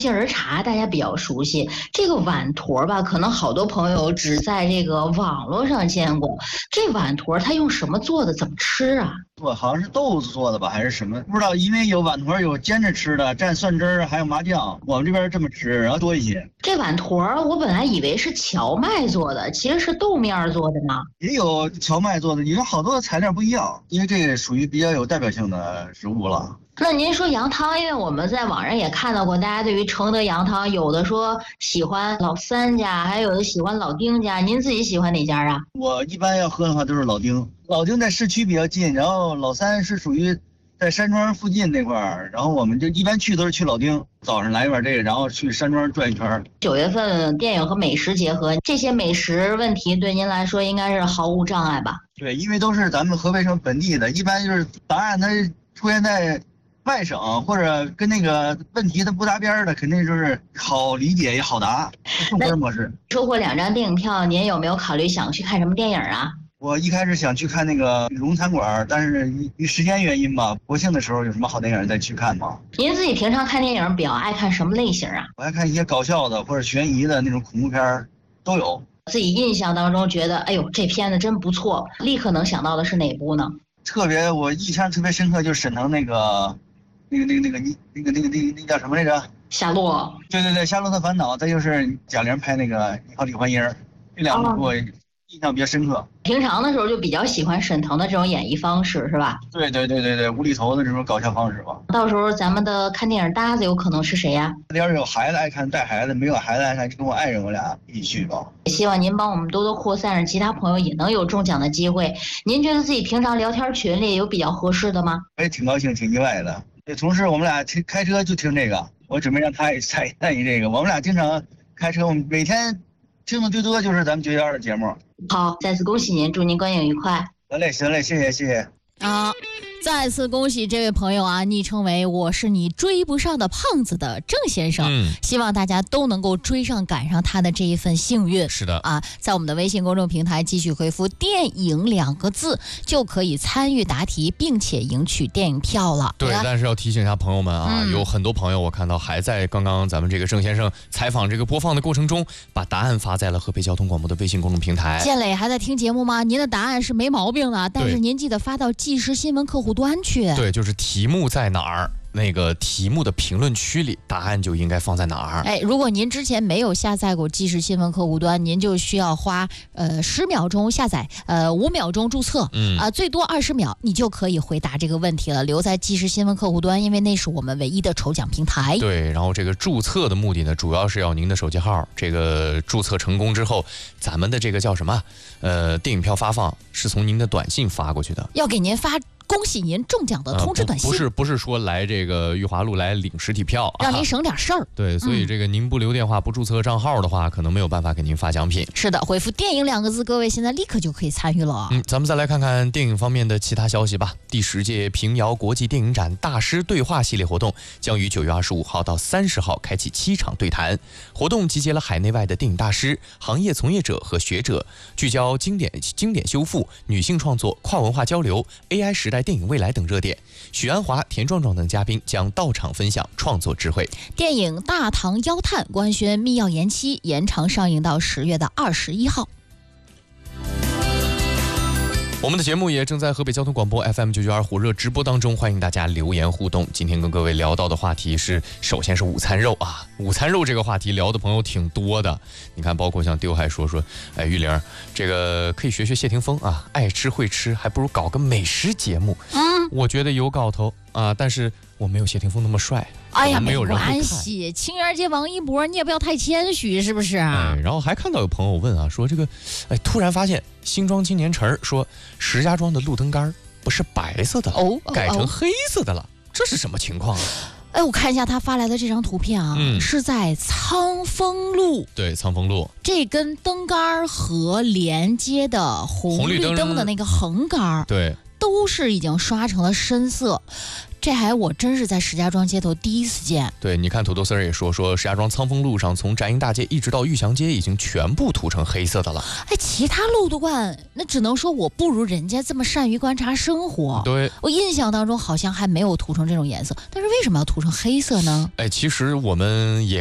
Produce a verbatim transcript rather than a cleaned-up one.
杏仁茶大家比较熟悉，这个碗坨吧，可能好多朋友只在这个网络上见过。这碗坨它用什么做的？怎么吃啊？ 我好像是豆子做的吧，还是什么？不知道，因为有碗坨有煎着吃的，蘸蒜汁儿，还有麻酱。我们这边这么吃，然后多一些。 这碗坨我本来以为是荞麦做的，其实是豆面做的呢。 也有荞麦做的，有好多材料不一样，因为这个属于比较有代表性的食物了。 那您说羊汤，因为我们在网上也看到过，大家对于承德羊汤，有的说喜欢老三家，还有的喜欢老丁家，您自己喜欢哪家啊？ 我一般要喝的话都是老丁，老丁在市区比较近，然后老三是属于在山庄附近那块儿，然后我们就一般去都是去老丁，早上来一碗这个，然后去山庄转一圈。 九月份电影和美食结合，这些美食问题对您来说应该是毫无障碍吧？ 对，因为都是咱们河北省本地的，一般就是答案它出现在外省或者跟那个问题它不搭边的，肯定就是好理解也好答，送分模式。 收获两张电影票，您有没有考虑想去看什么电影啊？ 我一开始想去看那个龙餐馆，但是因为时间原因吧，国庆的时候有什么好电影再去看吗？ 您自己平常看电影比较爱看什么类型啊？ 我爱看一些搞笑的或者悬疑的那种恐怖片都有。 自己印象当中觉得，哎呦，这片子真不错，立刻能想到的是哪部呢？ 特别我印象特别深刻，就是沈腾那个。那个那个那个你那个那个那个那叫什么来着？ 夏洛。 对对对，夏洛特烦恼，再就是贾玲拍那个你好李焕英，这两部我印象比较深刻。 平常的时候就比较喜欢沈腾的这种演绎方式，是吧？ 对对对对对，无厘头的这种搞笑方式吧。 到时候咱们的看电影搭子有可能是谁呀？ 要是有孩子爱看带孩子，没有孩子爱看就跟我爱人我俩一起去吧。 希望您帮我们多多扩散，让其他朋友也能有中奖的机会。您觉得自己平常聊天群里有比较合适的吗？ 我也挺高兴，挺意外的。这同事我们俩听开车就听这个，我准备让他也参参与这个。我们俩经常开车，我们每天听的最多就是咱们九九二的节目。 好，再次恭喜您，祝您观影愉快。 得嘞，行嘞，谢谢谢谢。 啊，再次恭喜这位朋友啊，昵称为我是你追不上的胖子的郑先生。 嗯， 希望大家都能够追上赶上他的这一份幸运。 是的啊，在我们的微信公众平台继续回复电影两个字，就可以参与答题，并且赢取电影票了。 对，但是要提醒一下朋友们啊、 嗯， 有很多朋友我看到还在刚刚咱们这个郑先生采访这个播放的过程中，把答案发在了河北交通广播的微信公众平台。 建磊还在听节目吗？您的答案是没毛病的，但是您记得发到即时新闻客户端去。 对，就是题目在哪儿，那个题目的评论区里，答案就应该放在哪儿。 哎，如果您之前没有下载过即时新闻客户端，您就需要花呃十秒钟下载，呃五秒钟注册， 嗯啊、呃、最多二十秒，你就可以回答这个问题了。留在即时新闻客户端，因为那是我们唯一的抽奖平台。 对，然后这个注册的目的呢，主要是要您的手机号。这个注册成功之后，咱们的这个叫什么？呃，电影票发放是从您的短信发过去的， 要给您发恭喜您中奖的通知短信， 呃、不, 不是不是说来这个裕华路来领实体票， 让您省点事儿、啊。 对，所以这个您不留电话、嗯、不注册账号的话，可能没有办法给您发奖品。 是的，回复电影两个字，各位现在立刻就可以参与了。 嗯，咱们再来看看电影方面的其他消息吧。第十届平遥国际电影展大师对话系列活动将于九月二十五号到三十号开启七场对谈，活动集结了海内外的电影大师、行业从业者和学者，聚焦经典经典修复、女性创作、跨文化交流、A I 时代电影未来等热点。许鞍华、田壮壮等嘉宾将到场分享创作智慧。 电影《大唐妖探》官宣密钥延期，延长上映到十月的二十一号。 我们的节目也正在河北交通广播 F M 九九二火热直播当中，欢迎大家留言互动。今天跟各位聊到的话题是，首先是午餐肉啊，午餐肉这个话题聊的朋友挺多的。你看，包括像丢还说说，哎，玉玲，这个可以学学谢霆锋啊，爱吃会吃，还不如搞个美食节目。 嗯， 我觉得有搞头啊，但是我没有谢霆锋那么帅。 哎呀， 没有人关系，情人节王一博，你也不要太谦虚，是不是？ 哎，然后还看到有朋友问啊，说这个，哎，突然发现新庄青年城说石家庄的路灯杆不是白色的了， 哦， 改成黑色的了，这是什么情况啊？ 哎，我看一下他发来的这张图片啊， 嗯、 是在苍丰路。 对，苍丰路这根灯杆和连接的红绿灯的那个横杆， 对， 都是已经刷成了深色。 这还我真是在石家庄街头第一次见。 对，你看土豆丝儿也说，说石家庄苍峰路上从宅营大街一直到玉祥街已经全部涂成黑色的了。 哎，其他路段那只能说我不如人家这么善于观察生活。 对， 我印象当中好像还没有涂成这种颜色，但是为什么要涂成黑色呢？ 哎，其实我们也